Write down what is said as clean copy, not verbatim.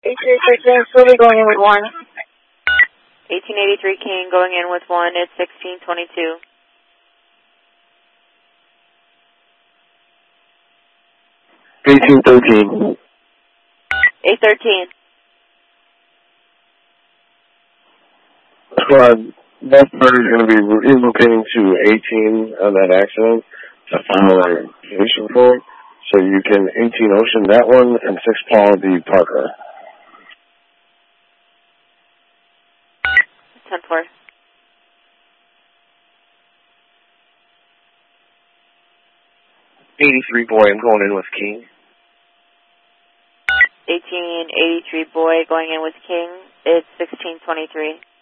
1883 King, going in with 1. 1883 King going in with 1. It's 1622. 1813. 813. Squad, that bird is going to be relocating to 18 on that accident to file a police report. So you can 18 Ocean that one and 6 Paul the Parker. 10-4. Boy, I'm going in with King. 1883 Boy going in with King. It's 1623.